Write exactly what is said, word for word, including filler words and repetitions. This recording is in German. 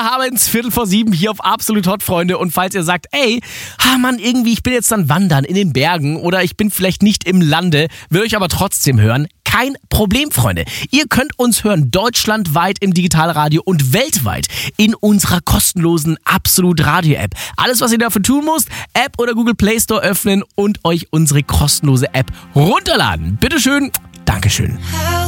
haben es Viertel vor sieben hier auf Absolut Hot, Freunde. Und falls ihr sagt, ey, ah Mann, irgendwie, ich bin jetzt dann wandern in den Bergen oder ich bin vielleicht nicht im Lande, will euch aber trotzdem hören. Kein Problem, Freunde. Ihr könnt uns hören deutschlandweit im Digitalradio und weltweit in unserer kostenlosen Absolut Radio App. Alles, was ihr dafür tun müsst, App oder Google Play Store öffnen und euch unsere kostenlose App runterladen. Bitteschön. Dankeschön.